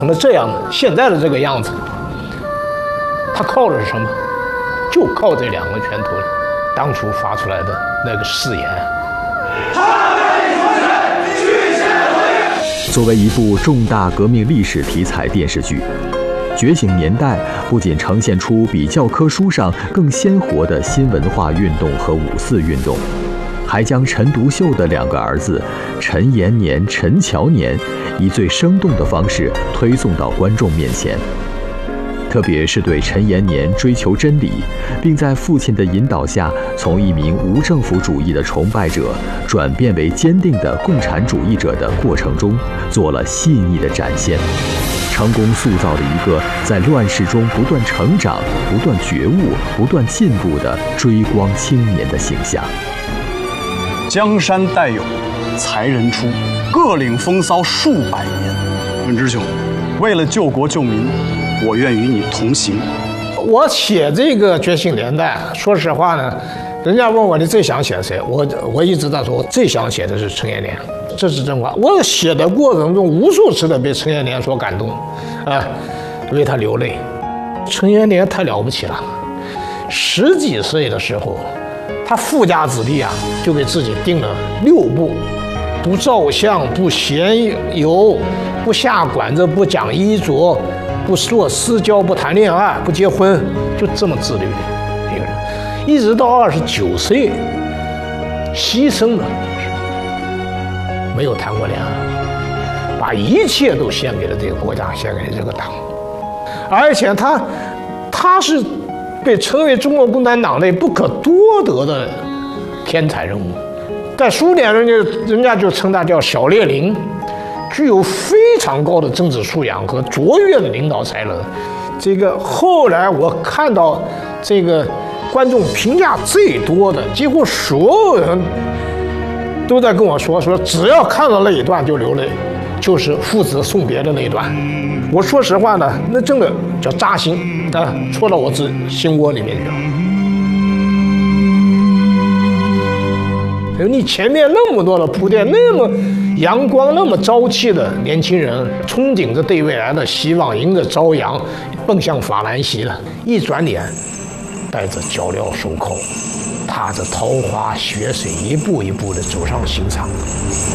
那这样的现在的这个样子，他靠的是什么？就靠这2个拳头，当初发出来的那个誓言。 作为一部重大革命历史题材电视剧，《觉醒年代》不仅呈现出比教科书上更鲜活的新文化运动和5·4运动，还将陈独秀的2个儿子陈延年、陈乔年以最生动的方式推送到观众面前。特别是对陈延年追求真理，并在父亲的引导下，从一名无政府主义的崇拜者转变为坚定的共产主义者的过程中，做了细腻的展现，成功塑造了一个在乱世中不断成长、不断觉悟、不断进步的追光青年的形象。 江山代有才人出，各领风骚数百年。润之兄，为了救国救民，我愿与你同行。 我写这个《觉醒年代》，说实话呢，人家问我你最想写谁，我一直在说，我最想写的是陈延年，这是真话。我写的过程中，无数次的被陈延年所感动，为他流泪。陈延年太了不起了，10几岁的时候，他富家子弟啊，就给自己定了6不：不照相，不闲游，不下馆子，不讲衣着，不做私交，不谈恋爱，不结婚，就这么自律的一个人，一直到29岁，牺牲了，没有谈过恋爱，把一切都献给了这个国家，献给了这个党，而且他是被称为中国共产党内不可多得的天才人物，在苏联人家就称他叫小列宁。具有非常高的政治素养和卓越的领导才能。这个后来我看到这个观众评价最多的，几乎所有人都在跟我说，只要看到那一段就流泪，就是父子送别的那一段。我说实话呢，那真的叫扎心啊，戳到我心窝里面去了。你前面那么多的铺垫，那么阳光、那么朝气的年轻人，憧憬着对未来的希望，迎着朝阳，奔向法兰西了。一转脸，带着脚镣手铐，踏着桃花血水，一步一步地走上刑场。